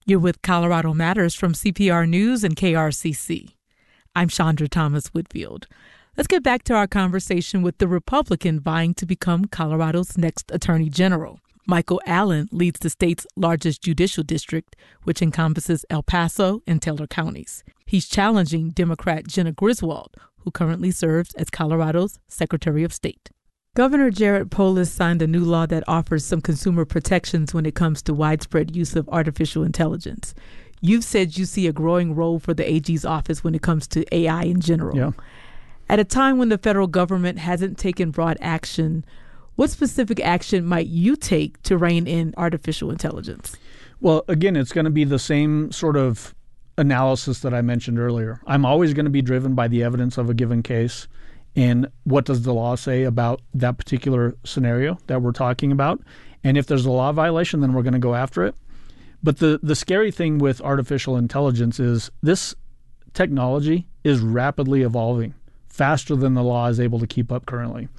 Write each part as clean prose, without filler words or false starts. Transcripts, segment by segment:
You're with Colorado Matters from CPR News and KRCC. I'm Chandra Thomas Whitfield. Let's get back to our conversation with the Republican vying to become Colorado's next Attorney General. Michael Allen leads the state's largest judicial district, which encompasses El Paso and Taylor counties. He's challenging Democrat Jena Griswold, who currently serves as Colorado's Secretary of State. Governor Jared Polis signed a new law that offers some consumer protections when it comes to widespread use of artificial intelligence. You've said you see a growing role for the AG's office when it comes to AI in general. Yeah. At a time when the federal government hasn't taken broad action, what specific action might you take to rein in artificial intelligence? Well, again, it's going to be the same sort of analysis that I mentioned earlier. I'm always going to be driven by the evidence of a given case. And what does the law say about that particular scenario that we're talking about? And if there's a law violation, then we're going to go after it. But the scary thing with artificial intelligence is this technology is rapidly evolving, faster than the law is able to keep up currently.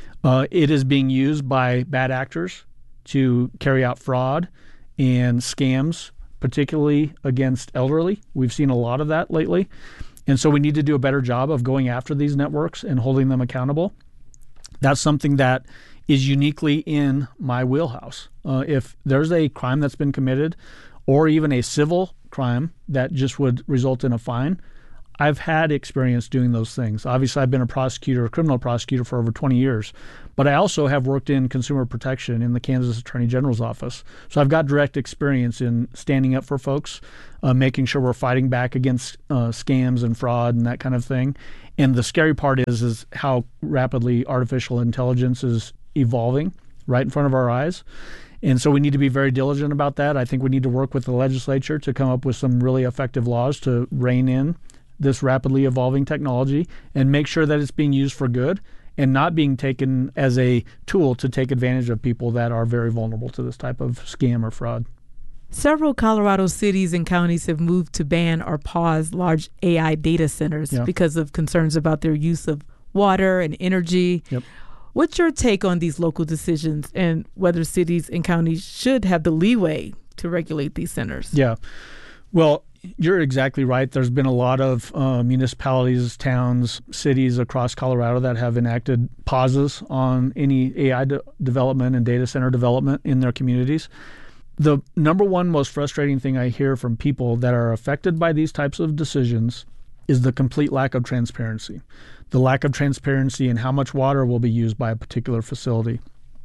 It is being used by bad actors to carry out fraud and scams, particularly against elderly. We've seen a lot of that lately. And so we need to do a better job of going after these networks and holding them accountable. That's something that is uniquely in my wheelhouse. If there's a crime that's been committed or even a civil crime that just would result in a fine, I've had experience doing those things. Obviously, I've been a criminal prosecutor for over 20 years, but I also have worked in consumer protection in the Kansas Attorney General's office. So I've got direct experience in standing up for folks, making sure we're fighting back against scams and fraud and that kind of thing. And the scary part is how rapidly artificial intelligence is evolving right in front of our eyes. And so we need to be very diligent about that. I think we need to work with the legislature to come up with some really effective laws to rein in this rapidly evolving technology and make sure that it's being used for good and not being taken as a tool to take advantage of people that are very vulnerable to this type of scam or fraud. Several Colorado cities and counties have moved to ban or pause large AI data centers because of concerns about their use of water and energy. Yep. What's your take on these local decisions and whether cities and counties should have the leeway to regulate these centers? Yeah. Well, you're exactly right. There's been a lot of municipalities, towns, cities across Colorado that have enacted pauses on any AI development and data center development in their communities. The number one most frustrating thing I hear from people that are affected by these types of decisions is the complete lack of transparency. The lack of transparency in how much water will be used by a particular facility,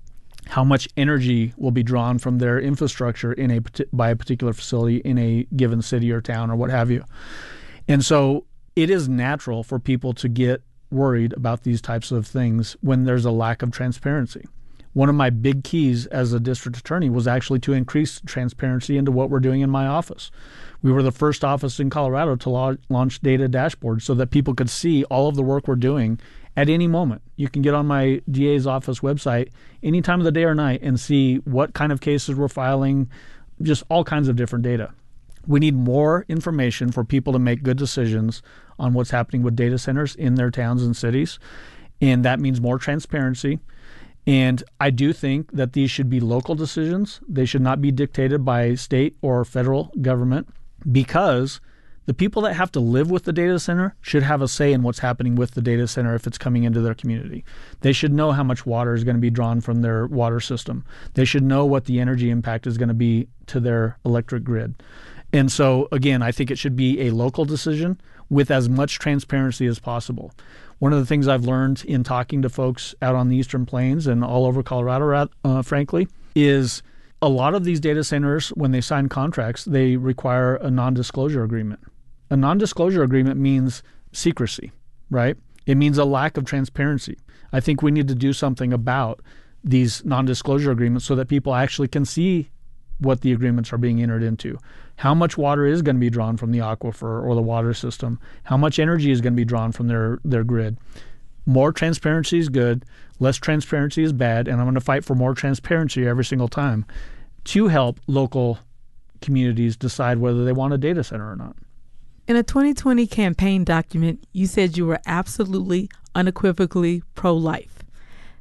how much energy will be drawn from their infrastructure by a particular facility in a given city or town or what have you. And so it is natural for people to get worried about these types of things when there's a lack of transparency. One of my big keys as a district attorney was actually to increase transparency into what we're doing in my office. We were the first office in Colorado to launch data dashboards so that people could see all of the work we're doing at any moment. You can get on my DA's office website any time of the day or night and see what kind of cases we're filing, just all kinds of different data. We need more information for people to make good decisions on what's happening with data centers in their towns and cities, and that means more transparency. And I do think that these should be local decisions. They should not be dictated by state or federal government, because the people that have to live with the data center should have a say in what's happening with the data center if it's coming into their community. They should know how much water is going to be drawn from their water system. They should know what the energy impact is going to be to their electric grid. And so, again, I think it should be a local decision with as much transparency as possible. One of the things I've learned in talking to folks out on the Eastern Plains and all over Colorado, frankly, is a lot of these data centers, when they sign contracts, they require a non-disclosure agreement. A non-disclosure agreement means secrecy, right? It means a lack of transparency. I think we need to do something about these non-disclosure agreements so that people actually can see what the agreements are being entered into. How much water is going to be drawn from the aquifer or the water system? How much energy is going to be drawn from their grid? More transparency is good. Less transparency is bad. And I'm going to fight for more transparency every single time to help local communities decide whether they want a data center or not. In a 2020 campaign document, you said you were absolutely, unequivocally pro-life.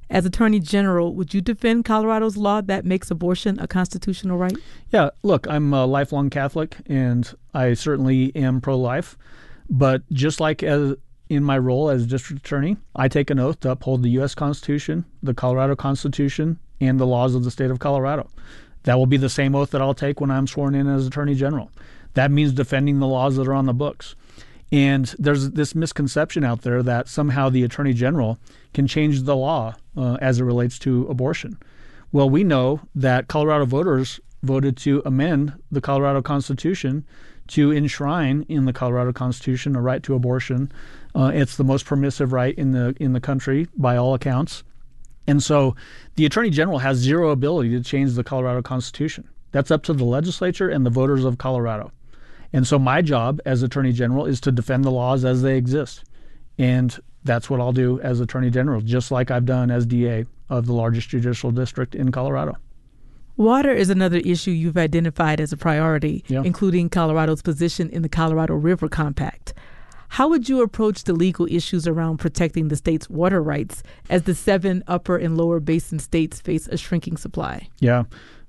As Attorney General, would you defend Colorado's law that makes abortion a constitutional right? Yeah, look, I'm a lifelong Catholic, and I certainly am pro-life. But just like in my role as district attorney, I take an oath to uphold the U.S. Constitution, the Colorado Constitution, and the laws of the state of Colorado. That will be the same oath that I'll take when I'm sworn in as Attorney General. That means defending the laws that are on the books. And there's this misconception out there that somehow the Attorney General can change the law as it relates to abortion. Well, we know that Colorado voters voted to amend the Colorado Constitution to enshrine in the Colorado Constitution a right to abortion. It's the most permissive right in the country by all accounts. And so the Attorney General has zero ability to change the Colorado Constitution. That's up to the legislature and the voters of Colorado. And so my job as Attorney General is to defend the laws as they exist. And that's what I'll do as Attorney General, just like I've done as DA of the largest judicial district in Colorado. Water is another issue you've identified as a priority, including Colorado's position in the Colorado River Compact. How would you approach the legal issues around protecting the state's water rights as the 7 upper and lower basin states face a shrinking supply? Yeah.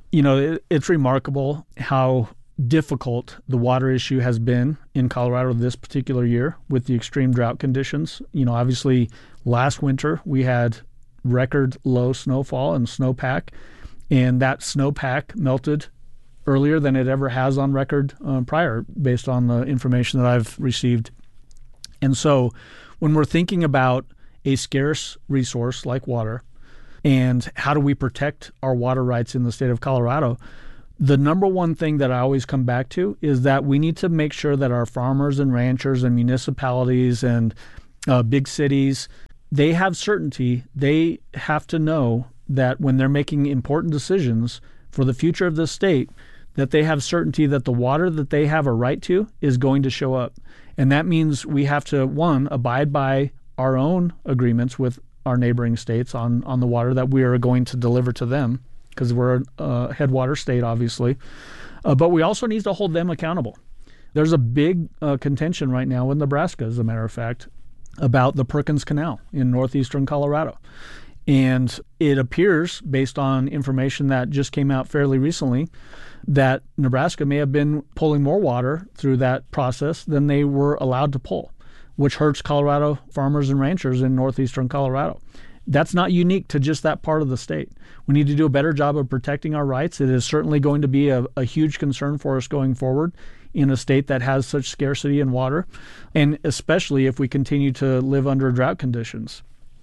It's remarkable how difficult the water issue has been in Colorado this particular year with the extreme drought conditions. Obviously last winter we had record low snowfall and snowpack, and that snowpack melted earlier than it ever has on record prior, based on the information that I've received. And so when we're thinking about a scarce resource like water and how do we protect our water rights in the state of Colorado, the number one thing that I always come back to is that we need to make sure that our farmers and ranchers and municipalities and big cities, they have certainty. They have to know that when they're making important decisions for the future of the state, that they have certainty that the water that they have a right to is going to show up. And that means we have to, one, abide by our own agreements with our neighboring states on the water that we are going to deliver to them, because we're a headwater state, obviously. But we also need to hold them accountable. There's a big contention right now in Nebraska, as a matter of fact, about the Perkins Canal in northeastern Colorado. And it appears, based on information that just came out fairly recently, that Nebraska may have been pulling more water through that process than they were allowed to pull, which hurts Colorado farmers and ranchers in northeastern Colorado. That's not unique to just that part of the state. We need to do a better job of protecting our rights. It is certainly going to be a huge concern for us going forward in a state that has such scarcity in water, and especially if we continue to live under drought conditions.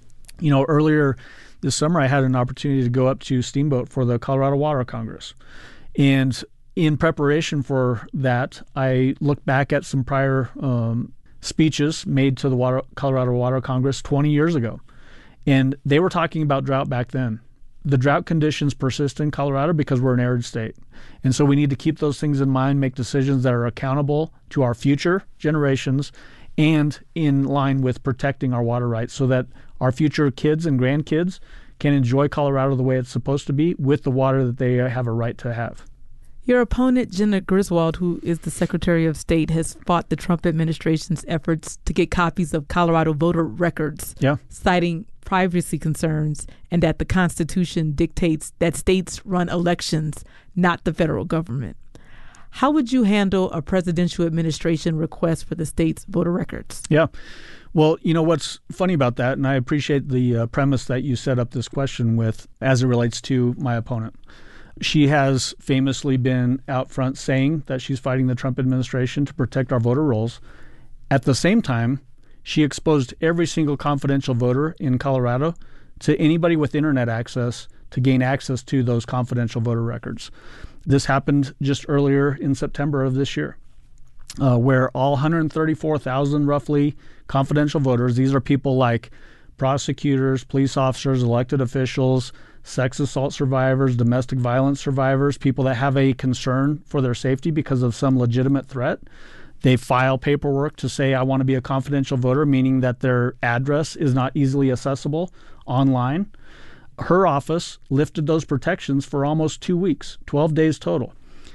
Earlier this summer, I had an opportunity to go up to Steamboat for the Colorado Water Congress. And in preparation for that, I looked back at some prior speeches made to the Colorado Water Congress 20 years ago. And they were talking about drought back then. The drought conditions persist in Colorado because we're an arid state. And so we need to keep those things in mind, make decisions that are accountable to our future generations and in line with protecting our water rights so that our future kids and grandkids can enjoy Colorado the way it's supposed to be with the water that they have a right to have. Your opponent, Jena Griswold, who is the Secretary of State, has fought the Trump administration's efforts to get copies of Colorado voter records, citing privacy concerns and that the Constitution dictates that states run elections, not the federal government. How would you handle a presidential administration request for the state's voter records? Yeah. Well, what's funny about that, and I appreciate the premise that you set up this question with as it relates to my opponent. She has famously been out front saying that she's fighting the Trump administration to protect our voter rolls. At the same time, she exposed every single confidential voter in Colorado to anybody with internet access to gain access to those confidential voter records. This happened just earlier in September of this year, where all 134,000 roughly confidential voters, these are people like prosecutors, police officers, elected officials, sex assault survivors, domestic violence survivors, people that have a concern for their safety because of some legitimate threat. They file paperwork to say, I want to be a confidential voter, meaning that their address is not easily accessible online. Her office lifted those protections for almost 2 weeks, 12 days total.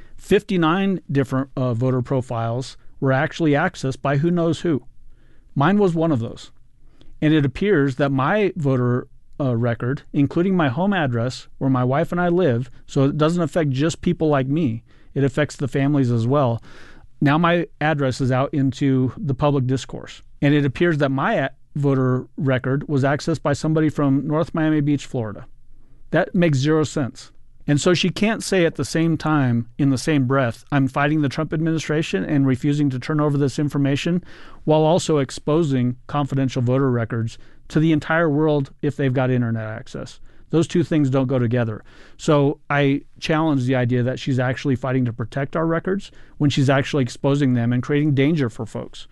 59 different voter profiles were actually accessed by who knows who. Mine was one of those. And it appears that my voter record, including my home address where my wife and I live, so it doesn't affect just people like me. It affects the families as well. Now my address is out into the public discourse, and it appears that my voter record was accessed by somebody from North Miami Beach, Florida. That makes zero sense. And so she can't say at the same time, in the same breath, I'm fighting the Trump administration and refusing to turn over this information, while also exposing confidential voter records to the entire world if they've got internet access. Those two things don't go together. So I challenge the idea that she's actually fighting to protect our records when she's actually exposing them and creating danger for folks.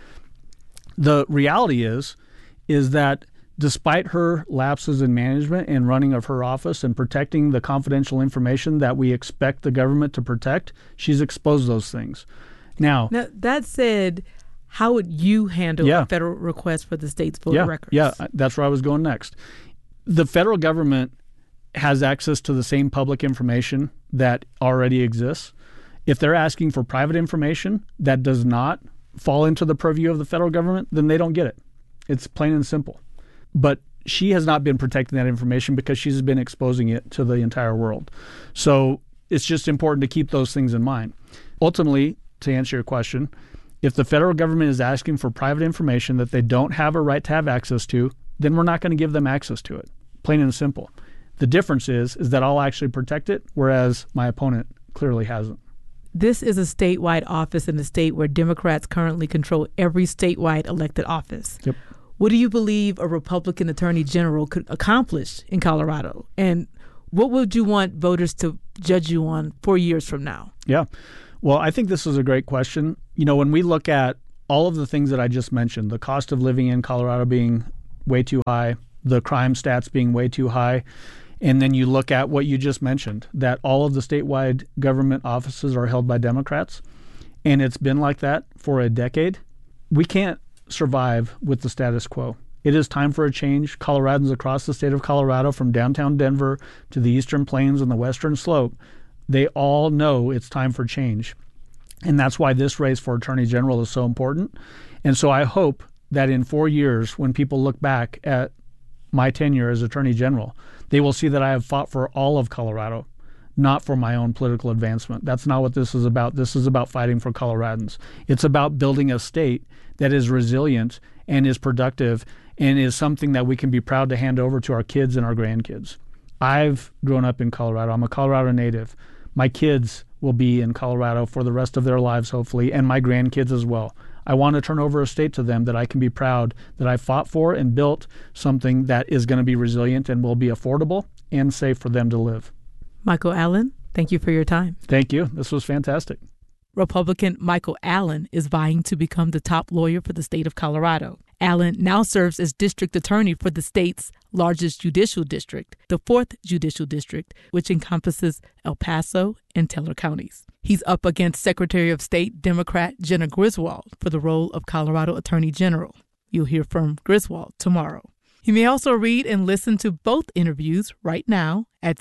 The reality is that despite her lapses in management and running of her office and protecting the confidential information that we expect the government to protect, she's exposed those things. Now that said, how would you handle a federal request for the state's voter records? Yeah, that's where I was going next. The federal government has access to the same public information that already exists. If they're asking for private information that does not fall into the purview of the federal government, then they don't get it. It's plain and simple. But she has not been protecting that information because she's been exposing it to the entire world. So it's just important to keep those things in mind. Ultimately, to answer your question, if the federal government is asking for private information that they don't have a right to have access to, then we're not going to give them access to it. Plain and simple. The difference is that I'll actually protect it, whereas my opponent clearly hasn't. This is a statewide office in a state where Democrats currently control every statewide elected office. Yep. What do you believe a Republican attorney general could accomplish in Colorado? And what would you want voters to judge you on 4 years from now? Yeah. Well, I think this is a great question. You know, when we look at all of the things that I just mentioned, the cost of living in Colorado being way too high, the crime stats being way too high, and then you look at what you just mentioned, that all of the statewide government offices are held by Democrats, and it's been like that for a decade, we can't survive with the status quo. It is time for a change. Coloradans across the state of Colorado, from downtown Denver to the Eastern Plains and the Western Slope, they all know it's time for change. And that's why this race for Attorney General is so important. And so I hope that in 4 years, when people look back at my tenure as Attorney General, they will see that I have fought for all of Colorado, not for my own political advancement. That's not what this is about. This is about fighting for Coloradans. It's about building a state that is resilient and is productive and is something that we can be proud to hand over to our kids and our grandkids. I've grown up in Colorado. I'm a Colorado native. My kids will be in Colorado for the rest of their lives, hopefully, and my grandkids as well. I want to turn over a state to them that I can be proud that I fought for and built something that is going to be resilient and will be affordable and safe for them to live. Michael Allen, thank you for your time. Thank you. This was fantastic. Republican Michael Allen is vying to become the top lawyer for the state of Colorado. Allen now serves as district attorney for the state's largest judicial district, the 4th Judicial District, which encompasses El Paso and Teller counties. He's up against Secretary of State Democrat Jena Griswold for the role of Colorado Attorney General. You'll hear from Griswold tomorrow. You may also read and listen to both interviews right now at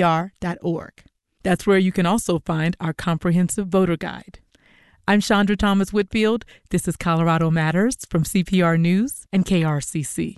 CPR.org. That's where you can also find our comprehensive voter guide. I'm Chandra Thomas Whitfield. This is Colorado Matters from CPR News and KRCC.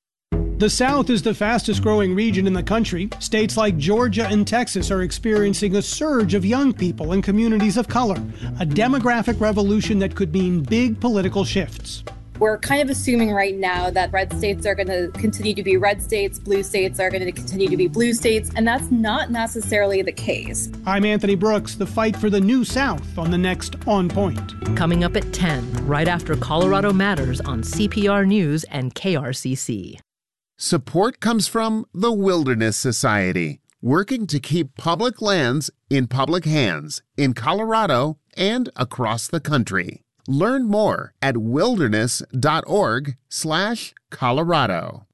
The South is the fastest growing region in the country. States like Georgia and Texas are experiencing a surge of young people and communities of color, a demographic revolution that could mean big political shifts. We're kind of assuming right now that red states are going to continue to be red states, blue states are going to continue to be blue states, and that's not necessarily the case. I'm Anthony Brooks. The fight for the new South on the next On Point. Coming up at 10, right after Colorado Matters on CPR News and KRCC. Support comes from the Wilderness Society, working to keep public lands in public hands in Colorado and across the country. Learn more at wilderness.org/Colorado.